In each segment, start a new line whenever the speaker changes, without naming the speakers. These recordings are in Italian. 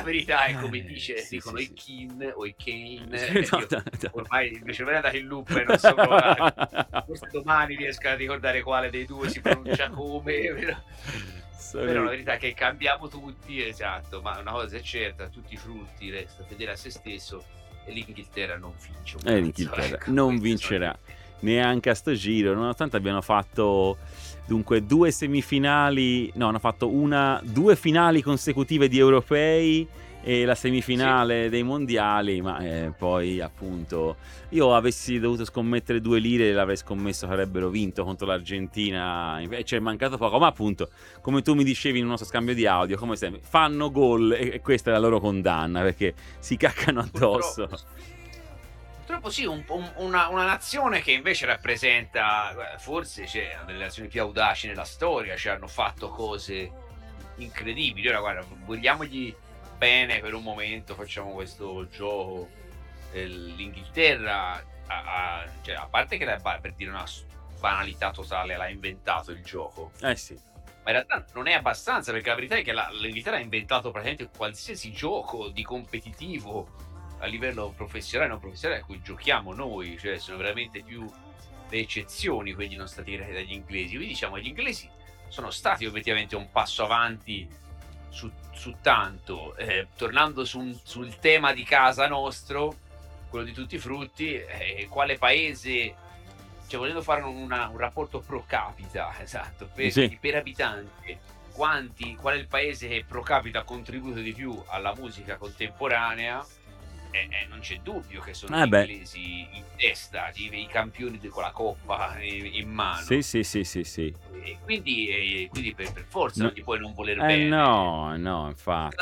verità è come dicono
sì.
i Kin o i
Sì,
Kane,
no,
io
no, no.
ormai il mio cervello è andato in loop e non so forse domani riesco a ricordare quale dei 2 si pronuncia come, però la verità è che cambiamo tutti, esatto, ma una cosa è certa, tutti i frutti, resta fedele a se stesso e l'Inghilterra non vince un cazzo,
L'Inghilterra
ecco,
non
queste sono le
vincerà
verità.
neanche a sto giro, nonostante abbiano fatto dunque 2 semifinali no, hanno fatto 2 finali consecutive di europei e la
Sì.
semifinale dei mondiali, ma, poi appunto io avessi dovuto scommettere 2 lire l'avrei scommesso che avrebbero vinto contro l'Argentina, invece è mancato poco, ma appunto, come tu mi dicevi in un nostro scambio di audio, come sempre, fanno gol e questa è la loro condanna, perché si caccano addosso.
Purtroppo sì, un po' una nazione che invece rappresenta forse una delle nazioni più audaci nella storia, cioè hanno fatto cose incredibili. Ora guarda, vogliamogli bene per un momento, facciamo questo gioco. L'Inghilterra cioè a parte che per dire una banalità totale, l'ha inventato il gioco,
Eh sì.
ma in realtà non è abbastanza, perché la verità è che l'Inghilterra ha inventato praticamente qualsiasi gioco di competitivo a livello professionale e non professionale a cui giochiamo noi, cioè sono veramente più le eccezioni quelli non stati creati dagli inglesi. Quindi diciamo gli inglesi sono stati obiettivamente un passo avanti su tanto. Tornando sul tema di casa nostro, quello di tutti i frutti, quale paese, cioè volendo fare un rapporto pro capita, esatto,
Sì.
quindi per abitante, qual è il paese che pro capita ha contribuito di più alla musica contemporanea, non c'è dubbio che sono gli
Eh beh.
inglesi in testa, i campioni con la coppa in
Sì,
mano.
sì, sì, sì, sì.
Quindi per forza
No
non gli puoi non voler
eh
bene.
no, no, infatti.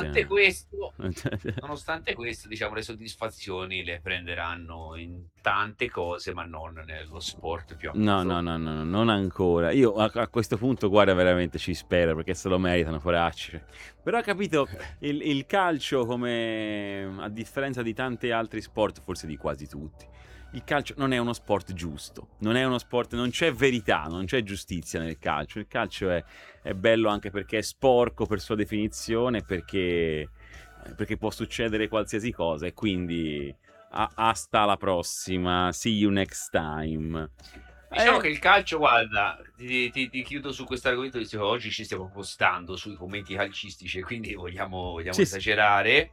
Nonostante questo, diciamo, le soddisfazioni le prenderanno in tante cose, ma non nello sport più
No, no,
amato.
no, no, no, non ancora. Io a questo punto guarda veramente ci spero, perché se lo meritano poracci. Però capito, il calcio come a differenza di tanti altri sport, forse di quasi tutti, il calcio non è uno sport giusto, non è uno sport, non c'è verità, non c'è giustizia nel calcio. Il calcio è bello anche perché è sporco per sua definizione, perché può succedere qualsiasi cosa e quindi hasta la prossima, see you next time.
Diciamo che il calcio, guarda, ti chiudo su questo argomento, visto che oggi ci stiamo postando sui commenti calcistici e quindi vogliamo
Sì, sì.
esagerare.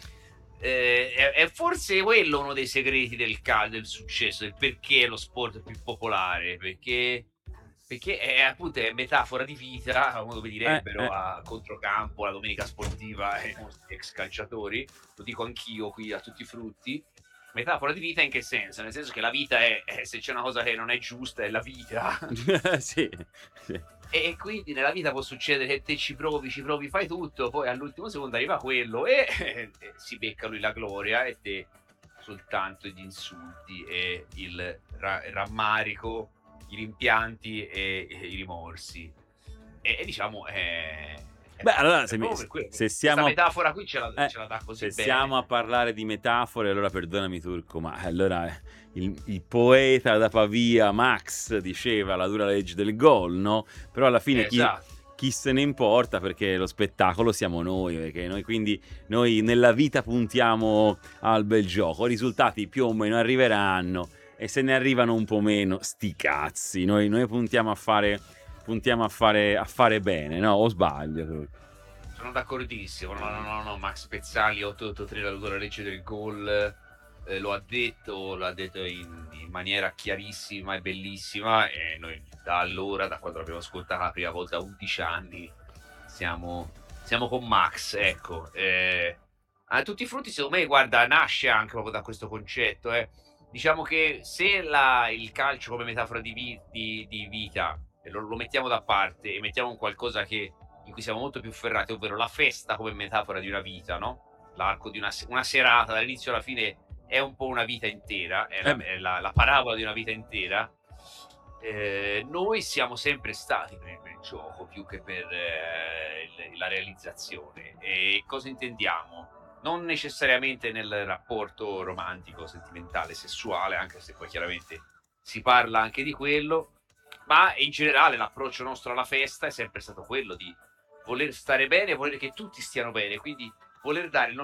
È forse quello uno dei segreti del successo, del perché è lo sport più popolare, perché è appunto è metafora di vita, come direbbero
Eh.
a controcampo, la domenica sportiva e molti ex calciatori, lo dico anch'io qui a tutti i frutti. Metafora di vita in che senso? Nel senso che la vita se c'è una cosa che non è giusta è la vita.
Sì, sì.
E quindi nella vita può succedere che te ci provi, fai tutto, poi all'ultimo secondo arriva quello e si becca lui la gloria e te soltanto gli insulti e il rammarico, i rimpianti e i rimorsi. E diciamo,
Beh, allora
è proprio per quello.
se
Questa
siamo
metafora qui
eh,
ce la dà così
se siamo a
bene.
parlare di metafore, allora perdonami Turco, ma allora il poeta da Pavia Max diceva la dura legge del gol, no, però alla fine
Esatto.
chi se ne importa, perché lo spettacolo siamo noi, perché noi nella vita puntiamo al bel gioco, i risultati più o meno arriveranno e se ne arrivano un po' meno, sti cazzi, noi puntiamo a fare bene, no, o sbaglio?
Sono d'accordissimo. No, Max Pezzali 883 la dura legge del gol, lo ha detto in maniera chiarissima e bellissima e noi da allora, da quando l'abbiamo ascoltata la prima volta a 11 anni, siamo con Max, ecco. A tutti i frutti secondo me guarda, nasce anche proprio da questo concetto, Diciamo che se il calcio come metafora di vita, e lo mettiamo da parte e mettiamo un qualcosa in cui siamo molto più ferrati, ovvero la festa come metafora di una vita, no, l'arco di una serata dall'inizio alla fine è un po' una vita intera,
Eh beh.
è la parabola di una vita intera. Noi siamo sempre stati per il gioco più che per la realizzazione. E cosa intendiamo? Non necessariamente nel rapporto romantico, sentimentale, sessuale, anche se poi chiaramente si parla anche di quello, ma in generale l'approccio nostro alla festa è sempre stato quello di voler stare bene, voler che tutti stiano bene, quindi voler dare il